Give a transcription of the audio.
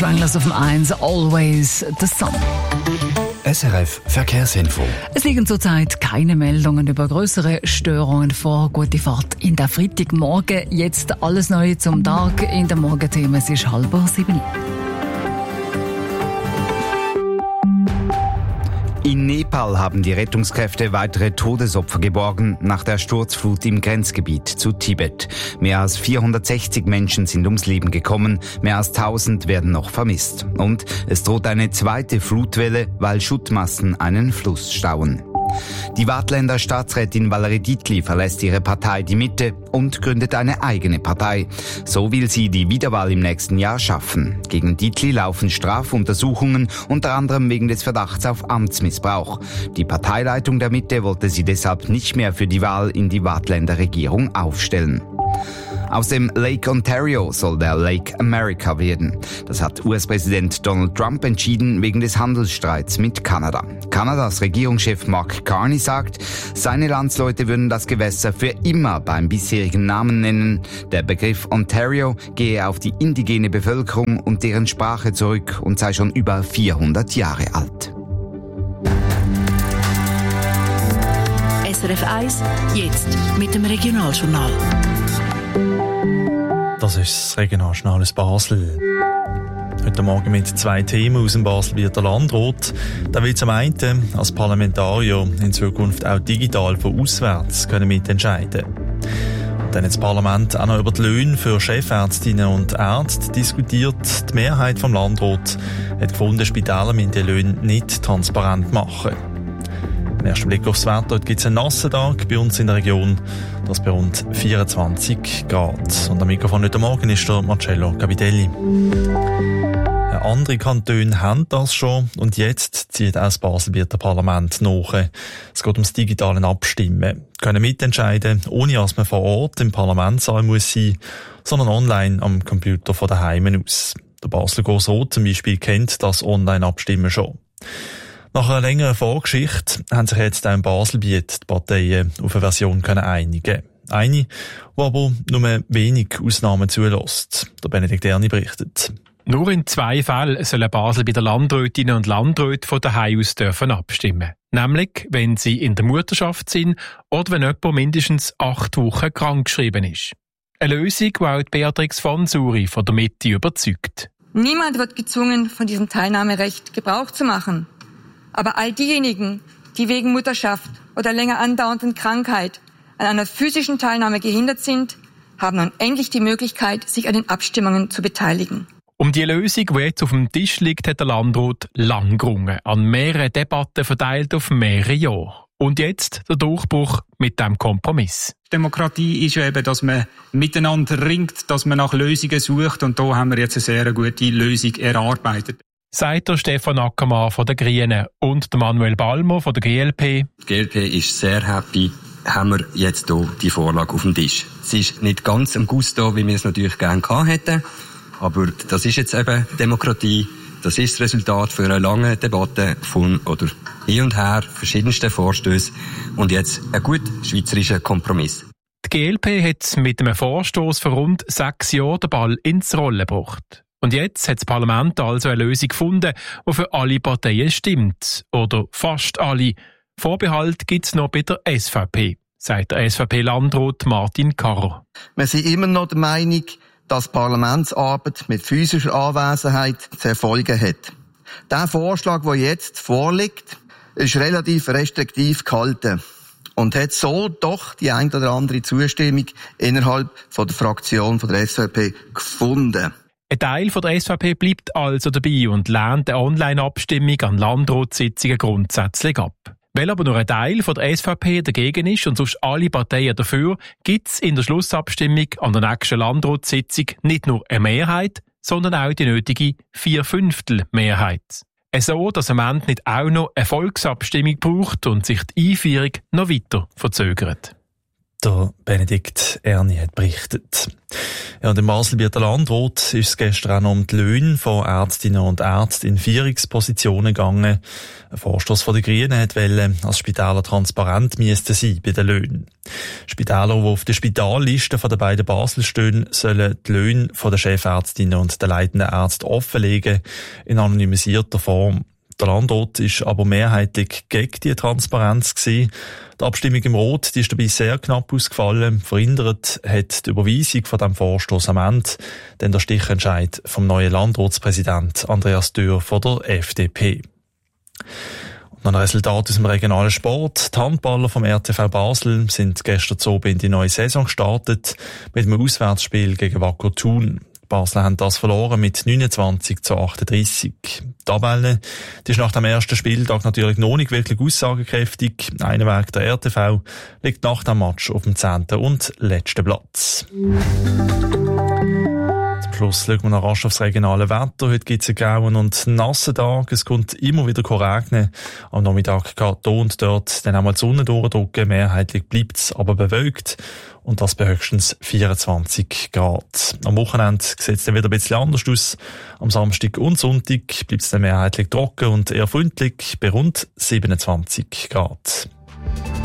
Stranglers auf dem 1, Always the Sun. SRF Verkehrsinfo. Es liegen zurzeit keine Meldungen über größere Störungen vor. Gute Fahrt in der Freitagmorgen. Jetzt alles Neue zum Tag in der Morgenthemen. Es ist 6:30. In Nepal haben die Rettungskräfte weitere Todesopfer geborgen nach der Sturzflut im Grenzgebiet zu Tibet. Mehr als 460 Menschen sind ums Leben gekommen, mehr als 1000 werden noch vermisst. Und es droht eine zweite Flutwelle, weil Schuttmassen einen Fluss stauen. Die Waadtländer Staatsrätin Valerie Dietli verlässt ihre Partei Die Mitte und gründet eine eigene Partei. So will sie die Wiederwahl im nächsten Jahr schaffen. Gegen Dietli laufen Strafuntersuchungen, unter anderem wegen des Verdachts auf Amtsmissbrauch. Die Parteileitung der Mitte wollte sie deshalb nicht mehr für die Wahl in die Waadtländer Regierung aufstellen. Aus dem Lake Ontario soll der Lake America werden. Das hat US-Präsident Donald Trump entschieden wegen des Handelsstreits mit Kanada. Kanadas Regierungschef Mark Carney sagt, seine Landsleute würden das Gewässer für immer beim bisherigen Namen nennen. Der Begriff Ontario gehe auf die indigene Bevölkerung und deren Sprache zurück und sei schon über 400 Jahre alt. SRF 1, jetzt mit dem Regionaljournal. Das ist das Regionaljournal aus Basel. Heute Morgen mit 2 Themen aus dem Baselbieter Landrat. Da will zum einen als Parlamentarier in Zukunft auch digital von auswärts mitentscheiden können. Und dann hat das Parlament auch noch über die Löhne für Chefärztinnen und Ärzte diskutiert. Die Mehrheit vom Landrat hat gefunden, Spitäler müssen die Löhne nicht transparent machen. Im ersten Blick aufs Wetter, heute gibt es einen nassen Tag bei uns in der Region, das bei rund 24 Grad. Und am Mikrofon heute Morgen ist der Marcello Capitelli. Andere Kantone haben das schon und jetzt zieht auch das Baselbieter Parlament nach. Es geht ums digitale Abstimmen. Können mitentscheiden, ohne dass man vor Ort im Parlamentssaal muss sein, sondern online am Computer von daheim aus. Der Basler Grossrat zum Beispiel kennt das Online-Abstimmen schon. Nach einer längeren Vorgeschichte haben sich jetzt auch im Baselbiet die Parteien auf eine Version einigen. Eine, die aber nur wenig Ausnahmen zulässt. Der Benedikt Erni berichtet. Nur in 2 Fällen sollen Basel bei den Landrätinnen und Landräten von daheim aus dürfen abstimmen. Nämlich, wenn sie in der Mutterschaft sind oder wenn jemand mindestens 8 Wochen krankgeschrieben ist. Eine Lösung, die auch Beatrix von Suri von der Mitte überzeugt. Niemand wird gezwungen, von diesem Teilnahmerecht Gebrauch zu machen. Aber all diejenigen, die wegen Mutterschaft oder länger andauernden Krankheit an einer physischen Teilnahme gehindert sind, haben nun endlich die Möglichkeit, sich an den Abstimmungen zu beteiligen. Um die Lösung, die jetzt auf dem Tisch liegt, hat der Landrat lang gerungen, an mehreren Debatten verteilt auf mehrere Jahre. Und jetzt der Durchbruch mit dem Kompromiss. Demokratie ist ja eben, dass man miteinander ringt, dass man nach Lösungen sucht. Und da haben wir jetzt eine sehr gute Lösung erarbeitet. Sagt der Stefan Ackermann von den Grünen und der Manuel Balmer von der GLP. Die GLP ist sehr happy, haben wir jetzt hier die Vorlage auf dem Tisch. Es ist nicht ganz am Gusto, wie wir es natürlich gerne gehabt hätten. Aber das ist jetzt eben Demokratie. Das ist das Resultat für eine lange Debatte von oder hin und her, verschiedensten Vorstößen und jetzt ein gut schweizerischer Kompromiss. Die GLP hat mit einem Vorstoß vor rund 6 Jahren den Ball ins Rollen gebracht. Und jetzt hat das Parlament also eine Lösung gefunden, die für alle Parteien stimmt. Oder fast alle. Vorbehalt gibt es noch bei der SVP, sagt der SVP-Landrat Martin Karrer. Wir sind immer noch der Meinung, dass Parlamentsarbeit mit physischer Anwesenheit zu erfolgen hat. Der Vorschlag, der jetzt vorliegt, ist relativ restriktiv gehalten und hat so doch die ein oder andere Zustimmung innerhalb von der Fraktion von der SVP gefunden. Ein Teil von der SVP bleibt also dabei und lehnt eine Online-Abstimmung an Landratssitzungen grundsätzlich ab. Weil aber nur ein Teil von der SVP dagegen ist und sonst alle Parteien dafür, gibt es in der Schlussabstimmung an der nächsten Landratssitzung nicht nur eine Mehrheit, sondern auch die nötige 4/5 Mehrheit. So, dass am Ende nicht auch noch eine Volksabstimmung braucht und sich die Einführung noch weiter verzögert. Der Benedikt Erni hat berichtet. Ja, und im Basel-Bieter Landrat ist es gestern auch noch um die Löhne von Ärztinnen und Ärzten in Führungspositionen gegangen. Ein Vorstoss von den Grünen wollte, als Spitäler transparent müssten sein bei den Löhnen. Spitäler, die auf der Spitalliste der beiden Basel stehen, sollen die Löhne von den Chefärztinnen und der leitenden Ärzte offenlegen, in anonymisierter Form. Der Landrat ist aber mehrheitlich gegen die Transparenz gewesen. Die Abstimmung im Rat, die ist dabei sehr knapp ausgefallen. Verhindert hat die Überweisung von diesem Vorstoss am Ende dann der Stichentscheid vom neuen Landratspräsident Andreas Dürr von der FDP. Und noch ein Resultat aus dem regionalen Sport. Die Handballer vom RTV Basel sind gestern Abend in die neue Saison gestartet mit einem Auswärtsspiel gegen Wacker Thun. Basel haben das verloren mit 29-38. Die Tabelle, die ist nach dem ersten Spieltag natürlich noch nicht wirklich aussagekräftig. Einer Weg der RTV liegt nach dem Match auf dem 10. und letzten Platz. Zum Schluss schauen wir noch rasch aufs regionale Wetter. Heute gibt es einen grauen und nassen Tag. Es kommt immer wieder regnen. Am Nachmittag geht hier und dort dann einmal die Sonne durchdrücken. Mehrheitlich bleibt es aber bewölkt. Und das bei höchstens 24 Grad. Am Wochenende sieht es dann wieder ein bisschen anders aus. Am Samstag und Sonntag bleibt es dann mehrheitlich trocken und eher freundlich bei rund 27 Grad.